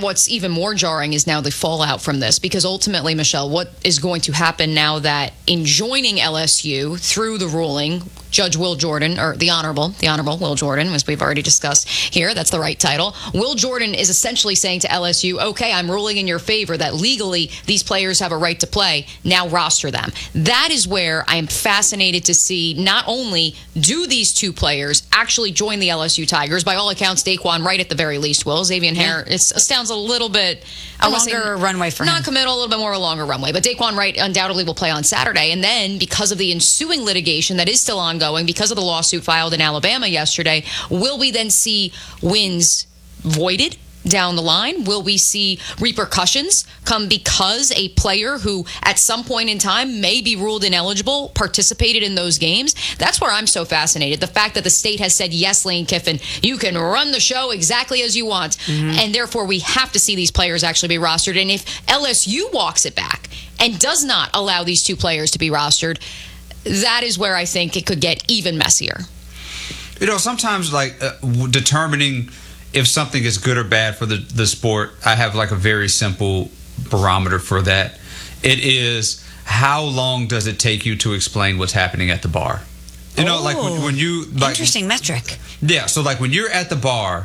what's even more jarring is now the fallout from this, because ultimately, Michelle, what is going to happen now that in joining LSU through the ruling, Judge Will Jordan, or the Honorable Will Jordan, as we've already discussed here, that's the right title. Will Jordan is essentially saying to LSU, okay, I'm ruling in your favor that legally these players have a right to play. Now roster them. That is where I am fascinated to see not only do these two players actually join the LSU Tigers, by all accounts, Daquan Wright at the very least will. Xavier Hare, it sounds a little bit... A longer runway for him. Non-committal, a little bit more of a longer runway. But Daquan Wright undoubtedly will play on Saturday. And then, because of the ensuing litigation that is still ongoing, because of the lawsuit filed in Alabama yesterday, will we then see wins voided down the line? Will we see repercussions come because a player who at some point in time may be ruled ineligible participated in those games? That's where I'm so fascinated. The fact that the state has said, yes, Lane Kiffin, you can run the show exactly as you want. And therefore, we have to see these players actually be rostered. And if LSU walks it back and does not allow these two players to be rostered, that is where I think it could get even messier. You know, sometimes like determining if something is good or bad for the sport, I have like a very simple barometer for that. It is, how long does it take you to explain what's happening at the bar? You know, like when you... Like, interesting metric. Yeah, so like when you're at the bar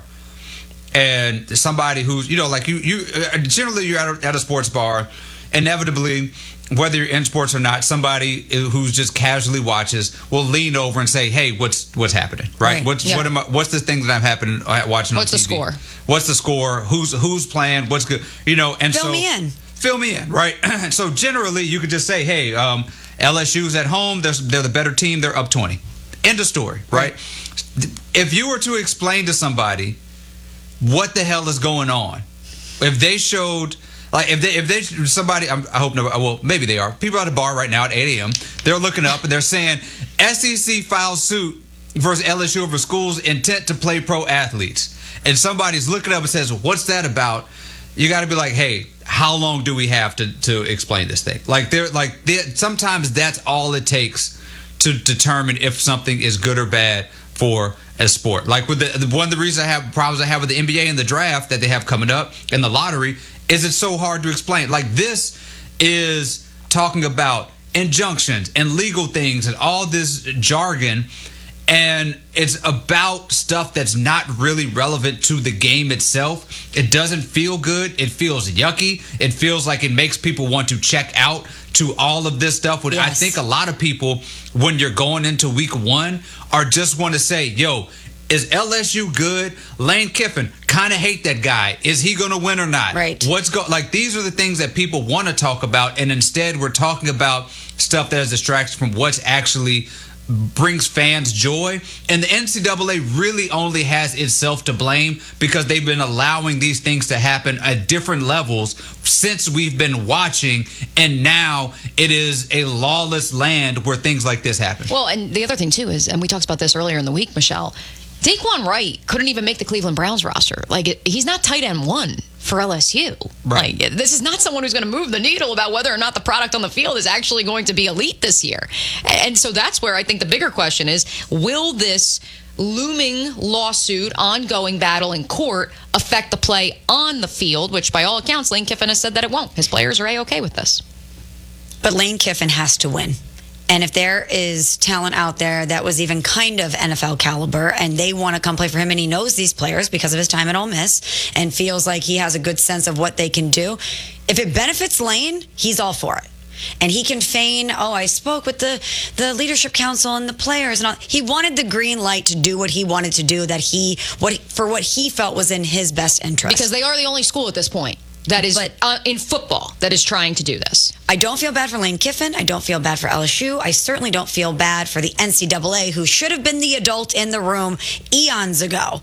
and somebody who's, you know, like you generally you're at a sports bar, inevitably, whether you're in sports or not, somebody who's just casually watches will lean over and say, "Hey, what's happening? Right? What's the thing that I'm watching on TV? What's the score? What's the score? Who's playing? What's good? You know?" And fill me in, right? So generally, you could just say, "Hey, LSU's at home. They're the better team. They're up 20." End of story, right? If you were to explain to somebody what the hell is going on, if they showed... Like if somebody, I hope no, well maybe they are. People at a bar right now at 8 a.m. They're looking up and they're saying SEC files suit versus LSU over school's intent to play pro athletes, and somebody's looking up and says, "What's that about?" You got to be like, "Hey, how long do we have to explain this thing?" Sometimes that's all it takes to determine if something is good or bad for a sport. Like with one of the reasons I have problems I have with the NBA and the draft that they have coming up and the lottery. Is it so hard to explain? Like, this is talking about injunctions and legal things and all this jargon, and it's about stuff that's not really relevant to the game itself. It doesn't feel good. It feels yucky. It feels like it makes people want to check out to all of this stuff. Yes. I think a lot of people, when you're going into week one, are just want to say, yo, is LSU good? Lane Kiffin, kind of hate that guy. Is he going to win or not? Right. These are the things that people want to talk about, and instead we're talking about stuff that is distraction from what's actually brings fans joy. And the NCAA really only has itself to blame because they've been allowing these things to happen at different levels since we've been watching, and now it is a lawless land where things like this happen. Well, and the other thing too is, and we talked about this earlier in the week, Michelle, Daquan Wright couldn't even make the Cleveland Browns roster. He's not tight end one for LSU. Right. This is not someone who's going to move the needle about whether or not the product on the field is actually going to be elite this year. And so that's where I think the bigger question is, will this looming lawsuit, ongoing battle in court affect the play on the field, which by all accounts, Lane Kiffin has said that it won't. His players are A-okay with this. But Lane Kiffin has to win. And if there is talent out there that was even kind of NFL caliber and they want to come play for him, and he knows these players because of his time at Ole Miss and feels like he has a good sense of what they can do, if it benefits Lane, he's all for it. And he can feign, I spoke with the leadership council and the players and all. He wanted the green light to do what he wanted to do, for what he felt was in his best interest. Because they are the only school at this point that is in football that is trying to do this. I don't feel bad for Lane Kiffin. I don't feel bad for LSU. I certainly don't feel bad for the NCAA, who should have been the adult in the room eons ago.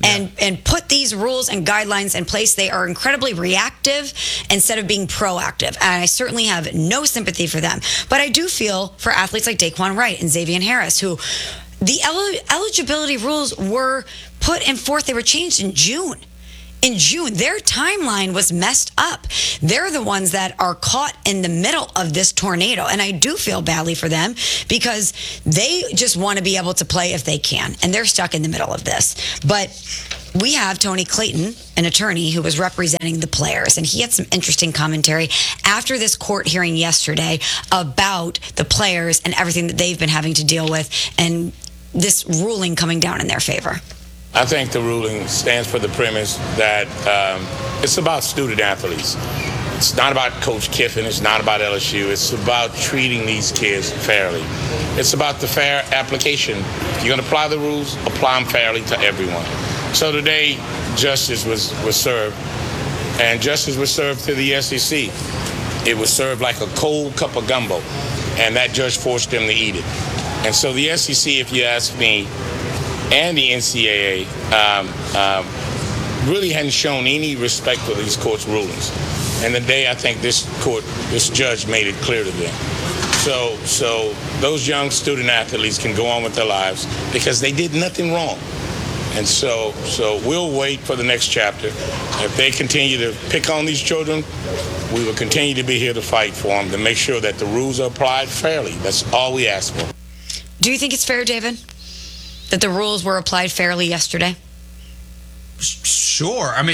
And put these rules and guidelines in place. They are incredibly reactive instead of being proactive. And I certainly have no sympathy for them. But I do feel for athletes like Daquan Wright and Xavier Harris, who the eligibility rules were put in forth. They were changed in June. in June. Their timeline was messed up. They're the ones that are caught in the middle of this tornado. And I do feel badly for them because they just want to be able to play if they can. And they're stuck in the middle of this. But we have Tony Clayton, an attorney who was representing the players, and he had some interesting commentary after this court hearing yesterday about the players and everything that they've been having to deal with and this ruling coming down in their favor. I think the ruling stands for the premise that it's about student athletes. It's not about Coach Kiffin. It's not about LSU. It's about treating these kids fairly. It's about the fair application. If you're going to apply the rules, apply them fairly to everyone. So today, justice was served, and justice was served to the SEC. It was served like a cold cup of gumbo, and that judge forced them to eat it. And so the SEC, if you ask me, and the NCAA really hadn't shown any respect for these court's rulings. And today, I think this judge made it clear to them. So those young student athletes can go on with their lives because they did nothing wrong. And so we'll wait for the next chapter. If they continue to pick on these children, we will continue to be here to fight for them, to make sure that the rules are applied fairly. That's all we ask for. Do you think it's fair, David, that the rules were applied fairly yesterday? Sure. I mean,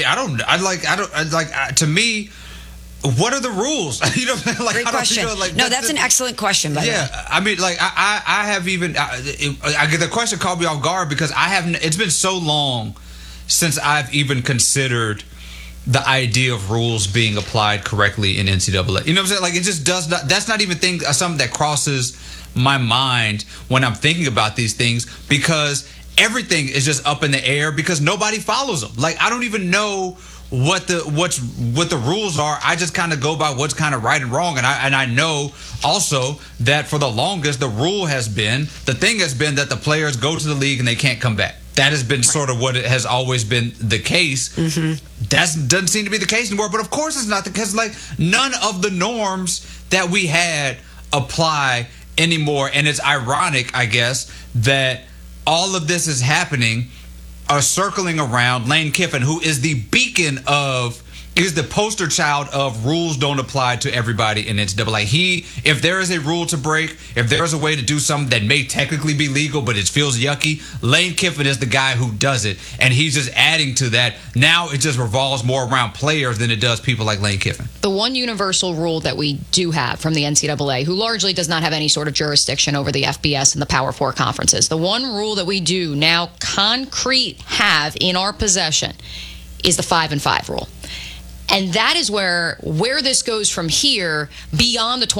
to me, what are the rules? You know, like, great question. No, that's an excellent question, by the way. Yeah, I mean, like, I have even, I get the question caught me off guard because it's been so long since I've even considered the idea of rules being applied correctly in NCAA. You know what I'm saying? Like, it just does not, that's not even something that crosses my mind when I'm thinking about these things because everything is just up in the air because nobody follows them. Like, I don't even know what the rules are. I just kind of go by what's kind of right and wrong, and I know also that for the longest the thing has been that the players go to the league and they can't come back. That has been sort of what it has always been the case. Mm-hmm. That doesn't seem to be the case anymore. But of course it's not the case. Like, none of the norms that we had apply anymore. And it's ironic, I guess, that all of this is happening circling around Lane Kiffin, who is the beacon of, is the poster child of rules don't apply to everybody in NCAA. If there is a rule to break, if there is a way to do something that may technically be legal, but it feels yucky, Lane Kiffin is the guy who does it. And he's just adding to that. Now it just revolves more around players than it does people like Lane Kiffin. The one universal rule that we do have from the NCAA, who largely does not have any sort of jurisdiction over the FBS and the Power Four conferences, the one rule that we do now concrete have in our possession is the 5-5 rule. And that is where this goes from here beyond the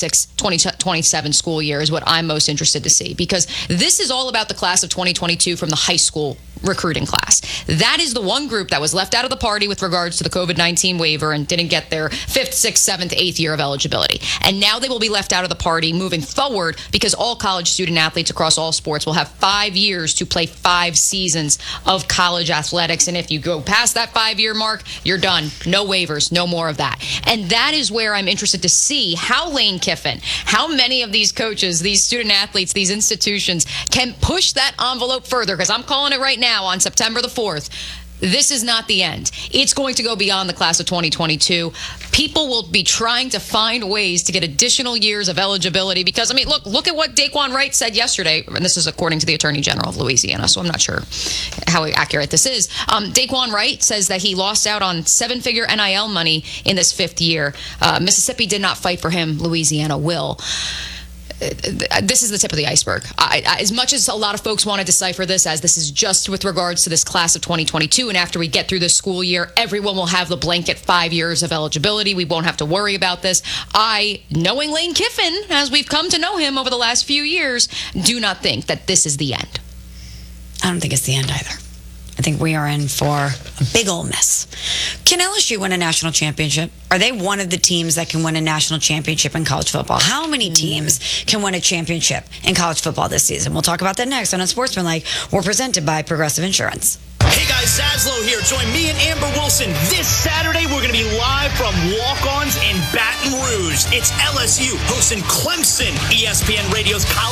2026-2027 school year is what I'm most interested to see, because this is all about the class of 2022 from the high school recruiting class. That is the one group that was left out of the party with regards to the COVID-19 waiver and didn't get their 5th, 6th, 7th, 8th year of eligibility. And now they will be left out of the party moving forward because all college student athletes across all sports will have 5 years to play 5 seasons of college athletics. And if you go past that 5-year mark, you're done. No waivers, no more of that. And that is where I'm interested to see how Lane Kiffin, how many of these coaches, these student athletes, these institutions can push that envelope further, because I'm calling it right now on September the 4th. This is not the end. It's going to go beyond the class of 2022. People will be trying to find ways to get additional years of eligibility because, I mean, look at what Daquan Wright said yesterday, and this is according to the Attorney General of Louisiana, so I'm not sure how accurate this is. Daquan Wright says that he lost out on 7-figure NIL money in this 5th year. Mississippi did not fight for him. Louisiana will. This is the tip of the iceberg. As much as a lot of folks want to decipher this as this is just with regards to this class of 2022, and after we get through this school year, everyone will have the blanket 5 years of eligibility. We won't have to worry about this. Knowing Lane Kiffin, as we've come to know him over the last few years, do not think that this is the end. I don't think it's the end either. I think we are in for a big old mess. Can LSU win a national championship? Are they one of the teams that can win a national championship in college football? How many teams can win a championship in college football this season? We'll talk about that next on Unsportsmanlike. We're presented by Progressive Insurance. Hey guys, Zaslow here. Join me and Amber Wilson this Saturday. We're going to be live from Walk-Ons in Baton Rouge. It's LSU hosting Clemson, ESPN Radio's college